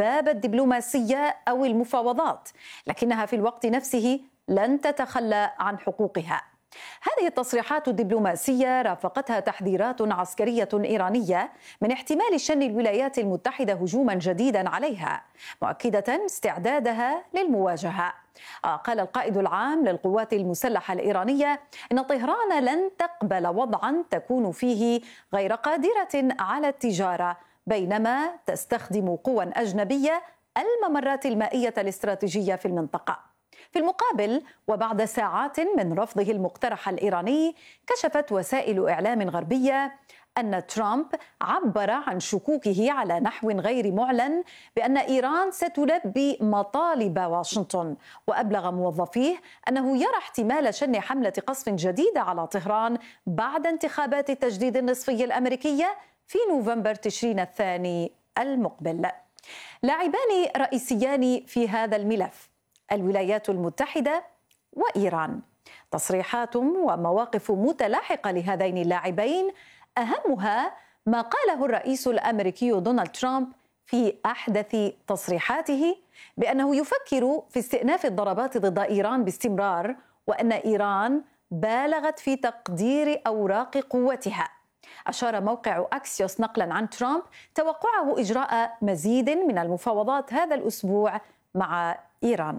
باب الدبلوماسية أو المفاوضات، لكنها في الوقت نفسه لن تتخلى عن حقوقها. هذه التصريحات الدبلوماسية رافقتها تحذيرات عسكرية إيرانية من احتمال شن الولايات المتحدة هجوما جديدا عليها، مؤكدة استعدادها للمواجهة. قال القائد العام للقوات المسلحة الإيرانية إن طهران لن تقبل وضعا تكون فيه غير قادرة على التجارة بينما تستخدم قوى أجنبية الممرات المائية الاستراتيجية في المنطقة. في المقابل، وبعد ساعات من رفضه المقترح الإيراني، كشفت وسائل إعلام غربية أن ترامب عبر عن شكوكه على نحو غير معلن بأن إيران ستلبي مطالب واشنطن، وأبلغ موظفيه أنه يرى احتمال شن حملة قصف جديدة على طهران بعد انتخابات التجديد النصفي الأمريكية في نوفمبر تشرين الثاني المقبل. لاعبان رئيسيان في هذا الملف: الولايات المتحدة وإيران. تصريحات ومواقف متلاحقة لهذين اللاعبين، أهمها ما قاله الرئيس الأمريكي دونالد ترامب في أحدث تصريحاته بأنه يفكر في استئناف الضربات ضد إيران باستمرار، وأن إيران بالغت في تقدير أوراق قوتها. أشار موقع أكسيوس نقلا عن ترامب توقعه إجراء مزيد من المفاوضات هذا الأسبوع مع إيران.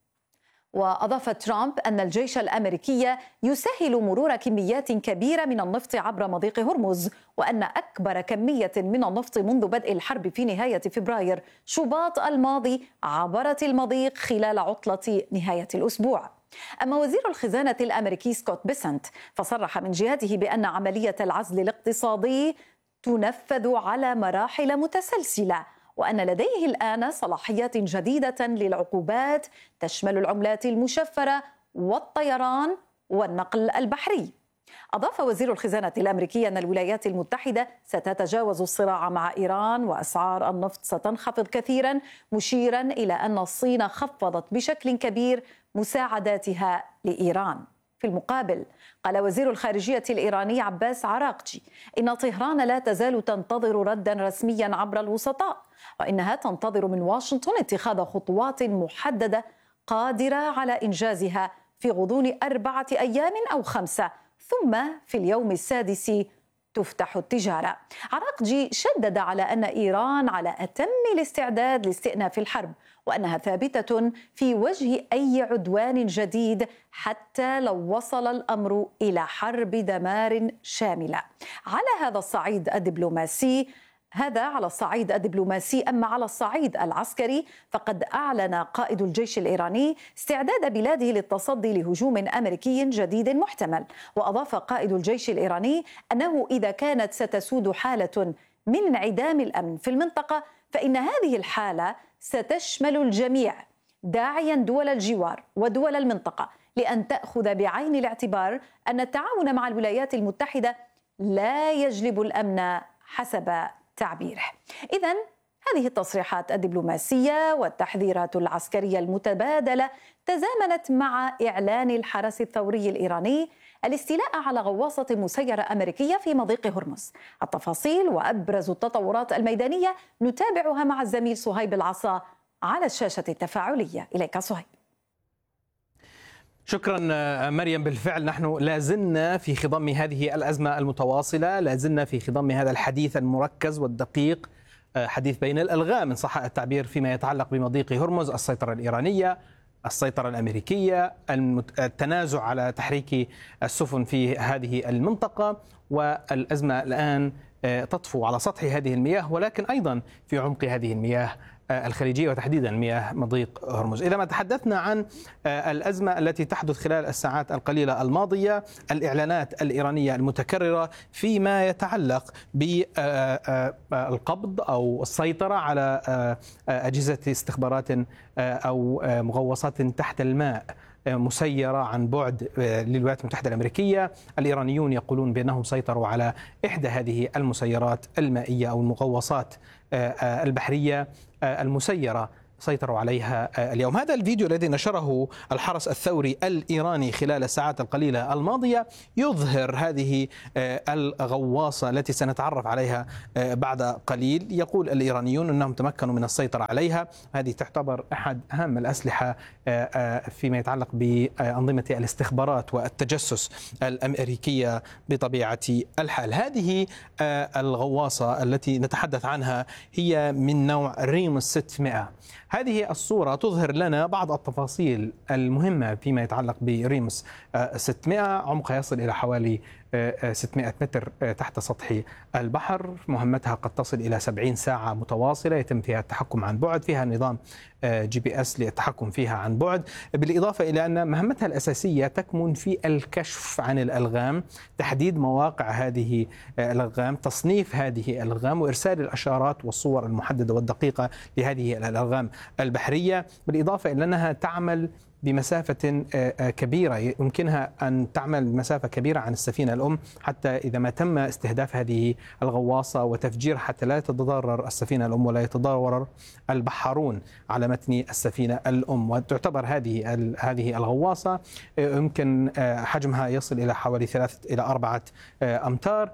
وأضاف ترامب أن الجيش الأمريكي يسهل مرور كميات كبيرة من النفط عبر مضيق هرمز، وأن أكبر كمية من النفط منذ بدء الحرب في نهاية فبراير شباط الماضي عبرت المضيق خلال عطلة نهاية الأسبوع. أما وزير الخزانة الأمريكي سكوت بيسنت فصرح من جهته بأن عملية العزل الاقتصادي تنفذ على مراحل متسلسلة، وأن لديه الآن صلاحيات جديدة للعقوبات تشمل العملات المشفرة والطيران والنقل البحري. أضاف وزير الخزانة الأمريكي أن الولايات المتحدة ستتجاوز الصراع مع إيران وأسعار النفط ستنخفض كثيرا، مشيرا إلى أن الصين خفضت بشكل كبير مساعداتها لإيران. في المقابل، قال وزير الخارجية الإيراني عباس عراقجي إن طهران لا تزال تنتظر ردا رسميا عبر الوسطاء، وإنها تنتظر من واشنطن اتخاذ خطوات محددة قادرة على إنجازها في غضون 4 أيام أو 5، ثم في اليوم السادس تفتح التجارة. عراقجي شدد على أن إيران على أتم الاستعداد لاستئناف الحرب، وأنها ثابتة في وجه أي عدوان جديد حتى لو وصل الأمر إلى حرب دمار شاملة. على هذا الصعيد الدبلوماسي، أما على الصعيد العسكري فقد أعلن قائد الجيش الإيراني استعداد بلاده للتصدي لهجوم أمريكي جديد محتمل. وأضاف قائد الجيش الإيراني أنه إذا كانت ستسود حالة من انعدام الأمن في المنطقة فإن هذه الحالة ستشمل الجميع، داعيا دول الجوار ودول المنطقة لأن تأخذ بعين الاعتبار أن التعاون مع الولايات المتحدة لا يجلب الأمن حسب تعبيره. إذن هذه التصريحات الدبلوماسية والتحذيرات العسكرية المتبادلة تزامنت مع إعلان الحرس الثوري الإيراني الاستيلاء على غواصة مسيرة أمريكية في مضيق هرمز. التفاصيل وأبرز التطورات الميدانية نتابعها مع الزميل صهيب العصا على الشاشة التفاعلية. إليك صهيب. شكرا مريم. بالفعل نحن لازلنا في خضم هذه الأزمة المتواصلة، لازلنا في خضم هذا الحديث المركز والدقيق، حديث بين الألغام إن صح التعبير فيما يتعلق بمضيق هرمز، السيطرة الإيرانية، السيطرة الأمريكية، التنازع على تحريك السفن في هذه المنطقة، والأزمة الآن تطفو على سطح هذه المياه ولكن أيضا في عمق هذه المياه الخليجية وتحديدا مياه مضيق هرمز. إذا ما تحدثنا عن الأزمة التي تحدث خلال الساعات القليلة الماضية، الإعلانات الإيرانية المتكررة فيما يتعلق بالقبض أو السيطرة على أجهزة استخبارات أو مغوصات تحت الماء مسيرة عن بعد للولايات المتحدة الأمريكية. الإيرانيون يقولون بأنهم سيطروا على إحدى هذه المسيرات المائية أو المغوصات البحرية المسيرة سيطروا عليها اليوم. هذا الفيديو الذي نشره الحرس الثوري الإيراني خلال الساعات القليلة الماضية يظهر هذه الغواصة التي سنتعرف عليها بعد قليل. يقول الإيرانيون أنهم تمكنوا من السيطرة عليها. هذه تعتبر أحد أهم الأسلحة فيما يتعلق بأنظمة الاستخبارات والتجسس الأمريكية بطبيعة الحال. هذه الغواصة التي نتحدث عنها هي من نوع ريموس 600. هذه الصورة تظهر لنا بعض التفاصيل المهمة فيما يتعلق بريموس 600. عمقها يصل إلى حوالي 600 متر تحت سطح البحر. مهمتها قد تصل إلى 70 ساعة متواصلة، يتم فيها التحكم عن بعد، فيها نظام GPS للتحكم فيها عن بعد، بالإضافة إلى أن مهمتها الأساسية تكمن في الكشف عن الألغام، تحديد مواقع هذه الألغام، تصنيف هذه الألغام، وإرسال الأشارات والصور المحددة والدقيقة لهذه الألغام البحرية، بالإضافة إلى أنها تعمل بمسافة كبيرة، يمكنها أن تعمل بمسافة كبيرة عن السفينة الأم، حتى إذا ما تم استهداف هذه الغواصة وتفجير حتى لا تتضرر السفينة الأم ولا يتضرر البحارون على متن السفينة الأم. وتعتبر هذه الغواصة يمكن حجمها يصل إلى حوالي 3 إلى 4 أمتار،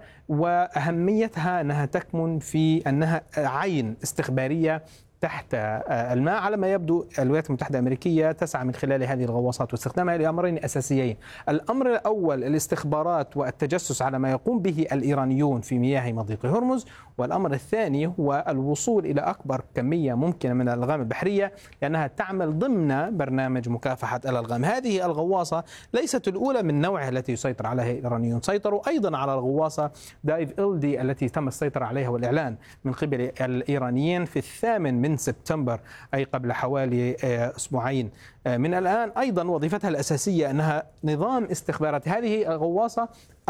وأهميتها أنها تكمن في أنها عين استخبارية تحت الماء. على ما يبدو الولايات المتحدة الأمريكية تسعى من خلال هذه الغواصات واستخدامها لأمرين أساسيين. الأمر الأول الاستخبارات والتجسس على ما يقوم به الإيرانيون في مياه مضيق هرمز، والأمر الثاني هو الوصول إلى أكبر كمية ممكنة من الألغام البحرية، لأنها تعمل ضمن برنامج مكافحة الألغام. هذه الغواصة ليست الأولى من نوعها التي يسيطر عليها الإيرانيون، سيطروا أيضا على الغواصة دايف إلدي التي تم السيطرة عليها والإعلان من قبل الإيرانيين في 8 من سبتمبر، أي قبل حوالي أسبوعين من الآن. أيضا وظيفتها الأساسية أنها نظام استخبارات. هذه الغواصة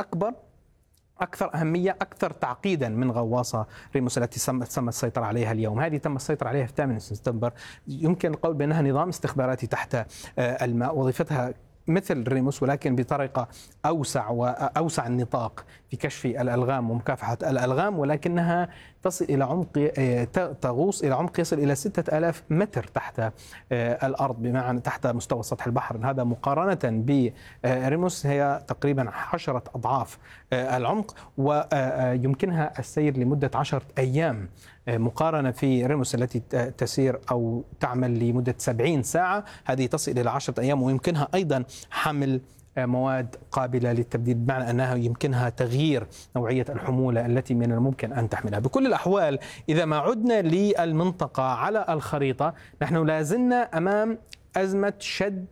أكثر أهمية، أكثر تعقيدا من غواصة ريموس التي تم السيطرة عليها اليوم. هذه تم السيطرة عليها في 8 سبتمبر. يمكن القول بأنها نظام استخباراتي تحت الماء. وظيفتها مثل ريموس ولكن بطريقة أوسع النطاق في كشف الألغام ومكافحة الألغام، ولكنها تصل إلى عمق تغوص إلى عمق يصل إلى 6000 متر تحت الأرض، بمعنى تحت مستوى سطح البحر. هذا مقارنة بريموس هي تقريبا 10 أضعاف العمق، ويمكنها السير لمدة 10 أيام، مقارنة في ريموس التي تسير أو تعمل لمدة 70 ساعة. هذه تصل إلى 10 أيام، ويمكنها أيضا حمل مواد قابلة للتبديل، بمعنى أنها يمكنها تغيير نوعية الحمولة التي من الممكن أن تحملها. بكل الأحوال إذا ما عدنا للمنطقة على الخريطة، نحن لازلنا أمام أزمة شد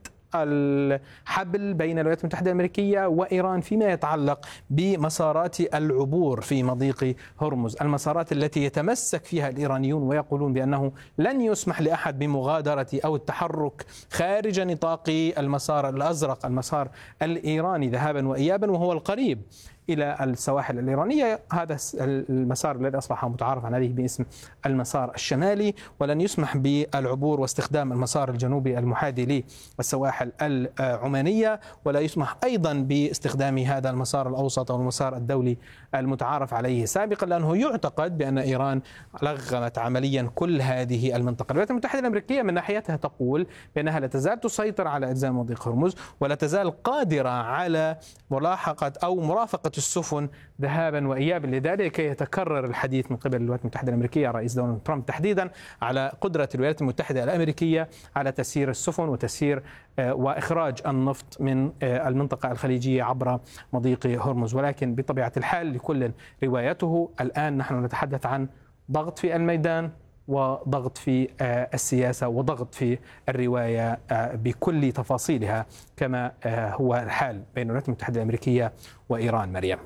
الحبل بين الولايات المتحدة الأمريكية وإيران فيما يتعلق بمسارات العبور في مضيق هرمز، المسارات التي يتمسك فيها الإيرانيون ويقولون بأنه لن يسمح لأحد بمغادرة أو التحرك خارج نطاق المسار الأزرق، المسار الإيراني ذهابا وإيابا، وهو القريب إلى السواحل الإيرانية. هذا المسار الذي أصبح متعارف عليه باسم المسار الشمالي، ولن يسمح بالعبور واستخدام المسار الجنوبي المحاذي للسواحل العمانية، ولا يسمح أيضا باستخدام هذا المسار الأوسط أو المسار الدولي المتعارف عليه سابقا، لأنه يعتقد بأن إيران لغمت عمليا كل هذه المنطقة. الولايات المتحدة الأمريكية من ناحيتها تقول بأنها لا تزال تسيطر على أجزاء مضيق هرمز، ولا تزال قادرة على ملاحقة أو مرافقة السفن ذهابا وإيابا. لذلك يتكرر الحديث من قبل الولايات المتحدة الأمريكية، رئيس دونالد ترامب تحديدا، على قدرة الولايات المتحدة الأمريكية على تسيير السفن وتسيير وإخراج النفط من المنطقة الخليجية عبر مضيق هرمز. ولكن بطبيعة الحال لكل روايته. الآن نحن نتحدث عن ضغط في الميدان وضغط في السياسة وضغط في الرواية بكل تفاصيلها، كما هو الحال بين الولايات المتحدة الأمريكية وإيران. مريم،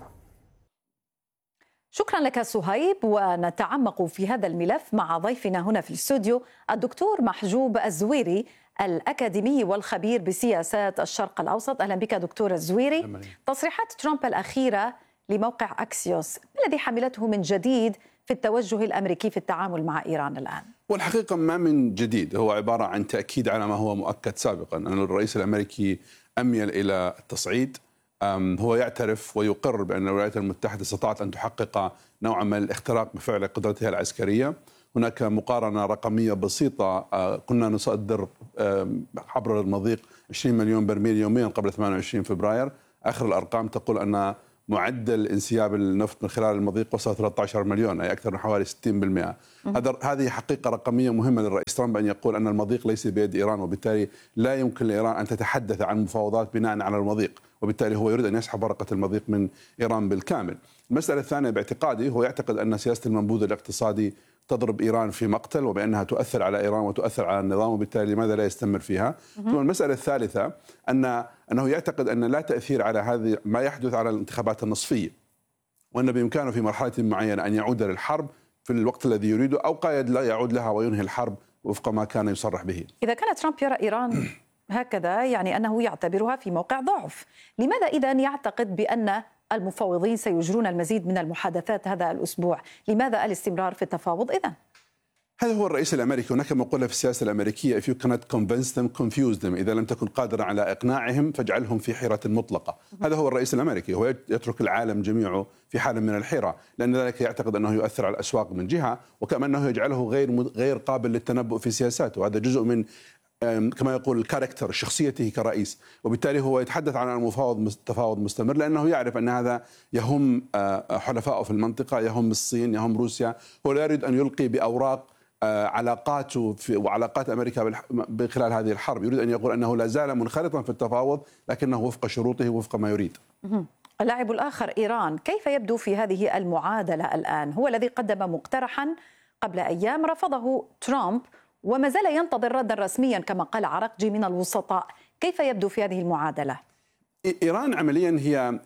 شكرا لك صهيب. ونتعمق في هذا الملف مع ضيفنا هنا في الاستوديو الدكتور محجوب الزويري، الأكاديمي والخبير بسياسات الشرق الأوسط. أهلا بك دكتور الزويري. تصريحات ترامب الأخيرة لموقع أكسيوس، ما الذي حملته من جديد في التوجه الأمريكي في التعامل مع إيران الآن؟ والحقيقة ما من جديد، هو عبارة عن تأكيد على ما هو مؤكد سابقا، أن الرئيس الأمريكي أميل إلى التصعيد. هو يعترف ويقر بأن الولايات المتحدة استطاعت أن تحقق نوعا من الاختراق بفعل قدرتها العسكرية، هناك مقارنة رقمية بسيطة. كنا نصدر عبر المضيق 20 مليون برميل يوميا قبل 28 فبراير. آخر الأرقام تقول أن معدل انسياب النفط من خلال المضيق وصل 13 مليون، أي أكثر من حوالي 60%. هذه حقيقة رقمية مهمة للرئيس ترامب أن يقول أن المضيق ليس بيد إيران، وبالتالي لا يمكن لإيران أن تتحدث عن مفاوضات بناء على المضيق، وبالتالي هو يريد أن يسحب ورقة المضيق من إيران بالكامل. المسألة الثانية باعتقادي، هو يعتقد أن سياسة المنبوذ الاقتصادي تضرب إيران في مقتل، وبأنها تؤثر على إيران وتؤثر على النظام، وبالتالي لماذا لا يستمر فيها؟ ثم المسألة الثالثة أنه يعتقد أن لا تأثير على هذه ما يحدث على الانتخابات النصفية، وأن بإمكانه في مرحلة معينة أن يعود للحرب في الوقت الذي يريده، أو قد لا يعود لها وينهي الحرب وفق ما كان يصرح به. إذا كان ترامب يرى إيران هكذا، يعني أنه يعتبرها في موقع ضعف، لماذا إذن يعتقد بأن المفاوضين سيجرون المزيد من المحادثات هذا الأسبوع؟ لماذا الاستمرار في التفاوض إذن؟ هذا هو الرئيس الأمريكي، هناك مقولة في السياسة الأمريكية: if you cannot convince them, confuse them. إذا لم تكن قادرا على إقناعهم فاجعلهم في حيرة مطلقة. هذا هو الرئيس الأمريكي، هو يترك العالم جميعه في حالة من الحيرة، لأن ذلك يعتقد أنه يؤثر على الأسواق من جهة، وكما أنه يجعله غير قابل للتنبؤ في سياساته. هذا جزء من كما يقول الكاركتر، شخصيته كرئيس، وبالتالي هو يتحدث عن تفاوض مستمر، لأنه يعرف أن هذا يهم حلفائه في المنطقة، يهم الصين، يهم روسيا. هو لا يريد أن يلقي بأوراق علاقاته وعلاقات أمريكا خلال هذه الحرب. يريد أن يقول أنه لا زال منخرطا في التفاوض، لكنه وفق شروطه وفق ما يريد. اللاعب الآخر إيران، كيف يبدو في هذه المعادلة الآن؟ هو الذي قدم مقترحا قبل أيام رفضه ترامب، وما زال ينتظر ردا رسميا كما قال عرقجي من الوسطاء. كيف يبدو في هذه المعادلة؟ إيران عمليا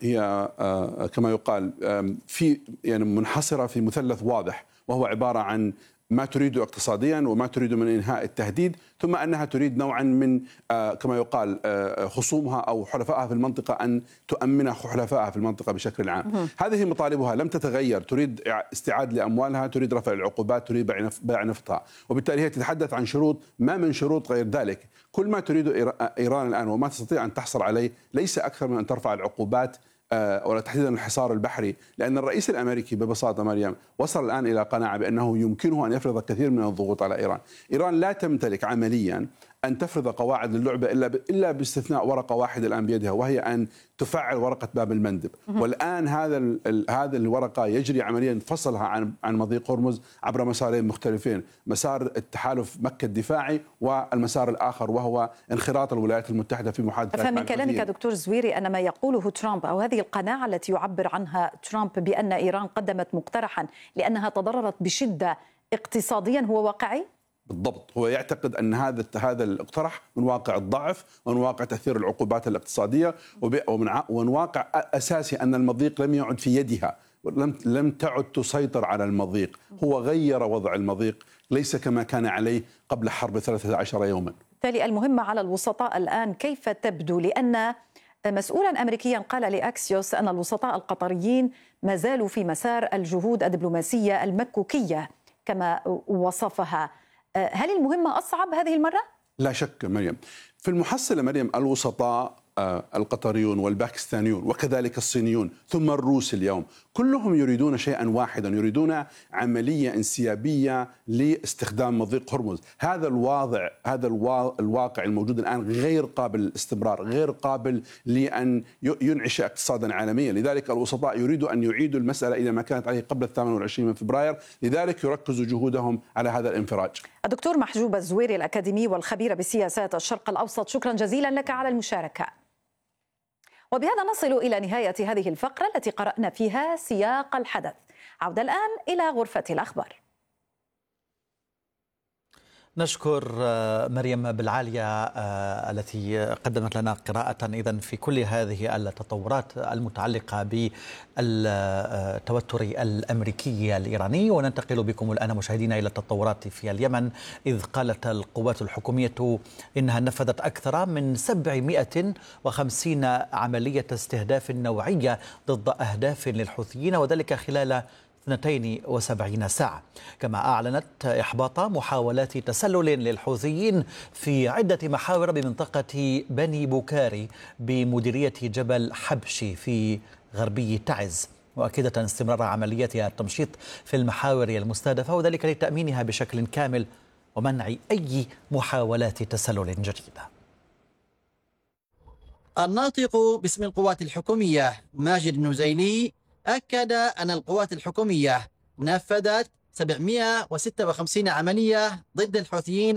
هي كما يقال في يعني منحصرة في مثلث واضح، وهو عبارة عن ما تريد اقتصاديا، وما تريد من إنهاء التهديد، ثم أنها تريد نوعا من كما يقال خصومها أو حلفائها في المنطقة أن تؤمن حلفائها في المنطقة بشكل عام. هذه مطالبها لم تتغير، تريد استعادة لأموالها، تريد رفع العقوبات، تريد بيع نفطها، وبالتالي هي تتحدث عن شروط ما من شروط غير ذلك. كل ما تريد إيران الآن وما تستطيع أن تحصل عليه ليس أكثر من أن ترفع العقوبات ولا تحديدا الحصار البحري، لأن الرئيس الأمريكي ببساطة مريم وصل الآن إلى قناعة بأنه يمكنه أن يفرض كثير من الضغوط على إيران. إيران لا تمتلك عمليا أن تفرض قواعد اللعبة إلا باستثناء ورقة واحدة الآن بيدها، وهي أن تفعل ورقة باب المندب. والآن هذا الورقة يجري عمليا فصلها عن مضيق هرمز عبر مسارين مختلفين: مسار التحالف مكة الدفاعي، والمسار الآخر وهو انخراط الولايات المتحدة في محادثات. فمن كلامك دكتور زويري أن ما يقوله ترامب أو هذه القناعة التي يعبر عنها ترامب بأن إيران قدمت مقترحا لأنها تضررت بشدة اقتصاديا هو واقعي؟ بالضبط، هو يعتقد أن هذا الاقتراح من واقع الضعف ومن واقع تأثير العقوبات الاقتصادية ومن واقع أساسي أن المضيق لم يعد في يدها، لم تعد تسيطر على المضيق. هو غير وضع المضيق، ليس كما كان عليه قبل حرب 13 يوما. بالتالي المهمة على الوسطاء الآن كيف تبدو، لأن مسؤولا أمريكيا قال لأكسيوس أن الوسطاء القطريين ما زالوا في مسار الجهود الدبلوماسية المكوكية كما وصفها. هل المهمة أصعب هذه المرة؟ لا شك مريم. في المحصلة مريم، الوسطاء القطريون والباكستانيون وكذلك الصينيون ثم الروس اليوم كلهم يريدون شيئا واحدا، يريدون عملية انسيابية لاستخدام مضيق هرمز. هذا الواقع الموجود الآن غير قابل للاستمرار، غير قابل لأن ينعش اقتصادا عالميا. لذلك الوسطاء يريدوا أن يعيدوا المسألة إلى ما كانت عليه قبل 28 من فبراير، لذلك يركزوا جهودهم على هذا الانفراج. الدكتور محجوب الزويري الأكاديمي والخبير بسياسات الشرق الأوسط، شكرا جزيلا لك على المشاركة. وبهذا نصل إلى نهاية هذه الفقرة التي قرأنا فيها سياق الحدث. عودة الآن إلى غرفة الأخبار. نشكر مريم بالعالية التي قدمت لنا قراءة إذن في كل هذه التطورات المتعلقة بالتوتر الأمريكي الإيراني. وننتقل بكم الآن مشاهدينا إلى التطورات في اليمن، إذ قالت القوات الحكومية إنها نفذت أكثر من 750 عملية استهداف نوعية ضد أهداف للحوثيين، وذلك خلال 72 ساعة. كما أعلنت إحباط محاولات تسلل للحوثيين في عدة محاور بمنطقة بني بوكاري بمديرية جبل حبشي في غربي تعز. مؤكدة استمرار عملياتها التمشيط في المحاور المستهدفة، وذلك لتأمينها بشكل كامل ومنع أي محاولات تسلل جديدة. الناطق باسم القوات الحكومية ماجد النزيلي أكد أن القوات الحكومية نفذت 756 عملية ضد الحوثيين